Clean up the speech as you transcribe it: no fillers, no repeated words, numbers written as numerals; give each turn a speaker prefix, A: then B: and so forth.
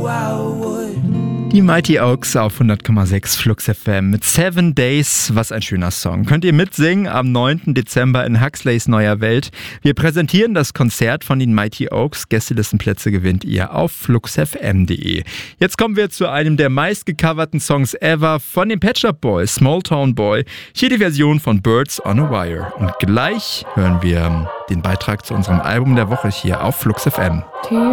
A: Die Mighty Oaks auf 100,6 Flux FM mit 7 Days. Was ein schöner Song. Könnt ihr mitsingen am 9. Dezember in Huxleys Neuer Welt. Wir präsentieren das Konzert von den Mighty Oaks. Gästelistenplätze gewinnt ihr auf fluxfm.de. Jetzt kommen wir zu einem der meistgecoverten Songs ever von den Pet Shop Boys, Small Town Boy. Hier die Version von Birds on a Wire. Und gleich hören wir den Beitrag zu unserem Album der Woche hier auf Flux FM.